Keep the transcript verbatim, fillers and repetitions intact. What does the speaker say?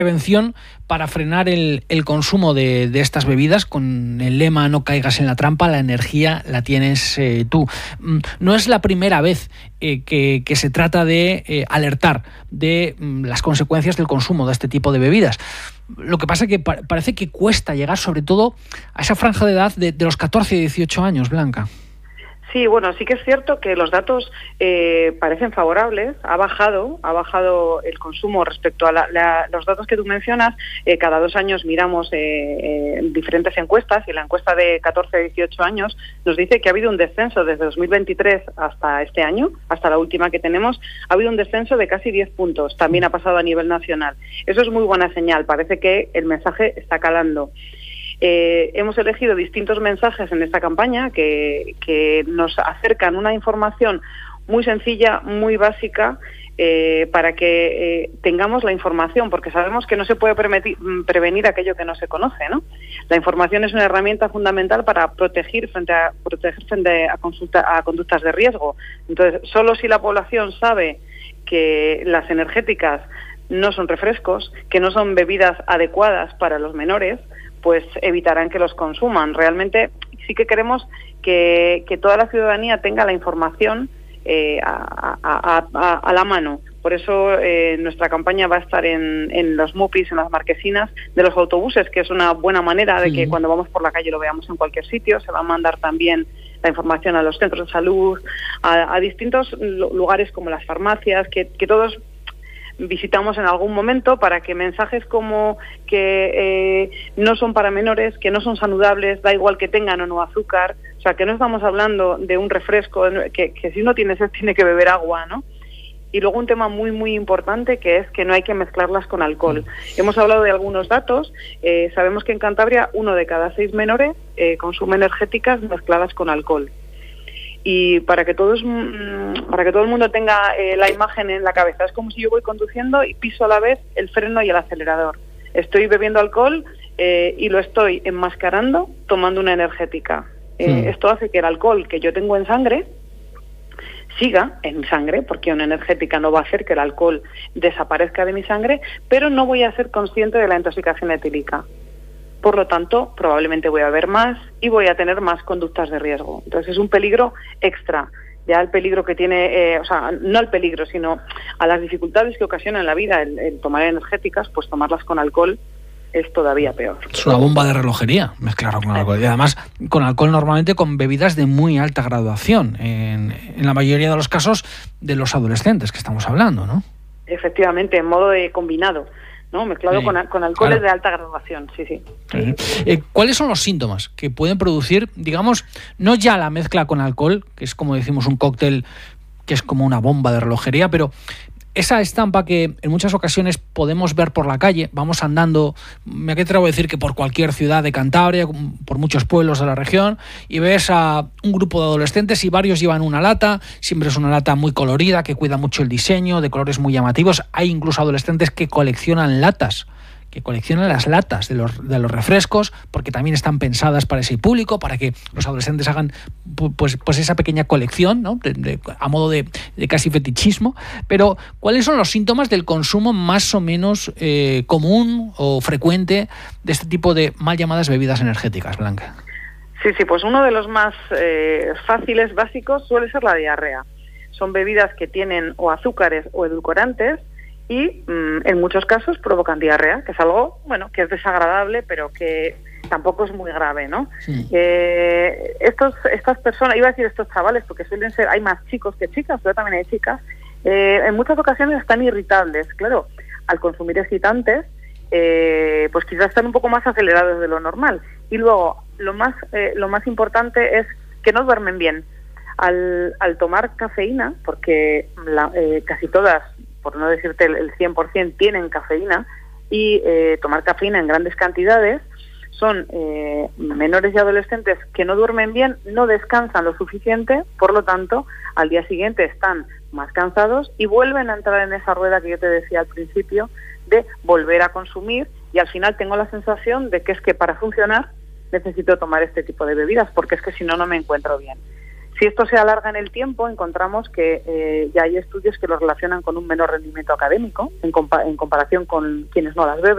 prevención para frenar el, el consumo de, de estas bebidas con el lema "no caigas en la trampa, la energía la tienes eh, tú". No es la primera vez eh, que, que se trata de eh, alertar de mm, las consecuencias del consumo de este tipo de bebidas. Lo que pasa es que pa- parece que cuesta llegar sobre todo a esa franja de edad de, de los catorce a dieciocho años, Blanca. Sí, bueno, sí que es cierto que los datos eh, parecen favorables. Ha bajado, ha bajado el consumo respecto a la, la, los datos que tú mencionas. Eh, cada dos años miramos eh, eh, diferentes encuestas y la encuesta de catorce a dieciocho años nos dice que ha habido un descenso desde dos mil veintitrés hasta este año, hasta la última que tenemos, ha habido un descenso de casi diez puntos. También ha pasado a nivel nacional. Eso es muy buena señal. Parece que el mensaje está calando. Eh, hemos elegido distintos mensajes en esta campaña que, que nos acercan una información muy sencilla, muy básica, eh, para que eh, tengamos la información, porque sabemos que no se puede permitir, prevenir aquello que no se conoce, ¿no? La información es una herramienta fundamental para proteger frente a, proteger frente a, consulta, a conductas de riesgo. Entonces, solo si la población sabe que las energéticas no son refrescos, que no son bebidas adecuadas para los menores, pues evitarán que los consuman. Realmente sí que queremos que, que toda la ciudadanía tenga la información eh, a, a, a, a la mano. Por eso eh, nuestra campaña va a estar en, en los mupis, en las marquesinas de los autobuses, que es una buena manera de que cuando vamos por la calle lo veamos en cualquier sitio. Se va a mandar también la información a los centros de salud, a, a distintos lugares como las farmacias, que, que todos visitamos en algún momento, para que mensajes como que eh, no son para menores, que no son saludables, da igual que tengan o no azúcar, o sea, que no estamos hablando de un refresco, que, que si uno tiene sed tiene que beber agua, ¿no? Y luego un tema muy, muy importante, que es que no hay que mezclarlas con alcohol. Hemos hablado de algunos datos. Eh, sabemos que en Cantabria uno de cada seis menores eh, consume energéticas mezcladas con alcohol. Y para que todos para que todo el mundo tenga eh, la imagen en la cabeza, es como si yo voy conduciendo y piso a la vez el freno y el acelerador. Estoy bebiendo alcohol eh, y lo estoy enmascarando tomando una energética. Eh, sí. Esto hace que el alcohol que yo tengo en sangre siga en mi sangre, porque una energética no va a hacer que el alcohol desaparezca de mi sangre, pero no voy a ser consciente de la intoxicación etílica. Por lo tanto, probablemente voy a beber más y voy a tener más conductas de riesgo. Entonces es un peligro extra. Ya el peligro que tiene, eh, o sea, no el peligro, sino a las dificultades que ocasiona en la vida el, el tomar energéticas, pues tomarlas con alcohol es todavía peor. Es una bomba de relojería mezclar con alcohol. Y además con alcohol normalmente con bebidas de muy alta graduación. En, en la mayoría de los casos de los adolescentes que estamos hablando, ¿no? Efectivamente, en modo de combinado, ¿no? Mezclado sí, con, con alcoholes claro. de alta graduación, sí, sí. sí. Eh, ¿Cuáles son los síntomas que pueden producir, digamos, no ya la mezcla con alcohol, que es como decimos un cóctel que es como una bomba de relojería, pero esa estampa que en muchas ocasiones podemos ver por la calle, vamos andando, me atrevo a decir que por cualquier ciudad de Cantabria, por muchos pueblos de la región, y ves a un grupo de adolescentes y varios llevan una lata, siempre es una lata muy colorida, que cuida mucho el diseño, de colores muy llamativos. Hay incluso adolescentes que coleccionan latas, que coleccionan las latas de los, de los refrescos, porque también están pensadas para ese público, para que los adolescentes hagan pues, pues esa pequeña colección, ¿no? de, de, a modo de, de casi fetichismo. Pero, ¿cuáles son los síntomas del consumo más o menos eh, común o frecuente de este tipo de mal llamadas bebidas energéticas, Blanca? Sí, sí, pues uno de los más eh, fáciles, básicos, suele ser la diarrea. Son bebidas que tienen o azúcares o edulcorantes, y mmm, en muchos casos provocan diarrea, que es algo, bueno, que es desagradable, pero que tampoco es muy grave, ¿no? Sí. Eh, estos, estas personas, iba a decir estos chavales, porque suelen ser, hay más chicos que chicas, pero también hay chicas, eh, en muchas ocasiones están irritables, claro, al consumir excitantes, eh, pues quizás están un poco más acelerados de lo normal. Y luego, lo más, eh, lo más importante es que no duermen bien. Al, al tomar cafeína, porque la, eh, casi todas, por no decirte el cien por ciento, tienen cafeína, y eh, tomar cafeína en grandes cantidades, son eh, menores y adolescentes que no duermen bien, no descansan lo suficiente, por lo tanto, al día siguiente están más cansados y vuelven a entrar en esa rueda que yo te decía al principio, de volver a consumir, y al final tengo la sensación de que es que para funcionar necesito tomar este tipo de bebidas, porque es que si no, no me encuentro bien. Si esto se alarga en el tiempo, encontramos que eh, ya hay estudios que lo relacionan con un menor rendimiento académico en, compa- en comparación con quienes no las beben.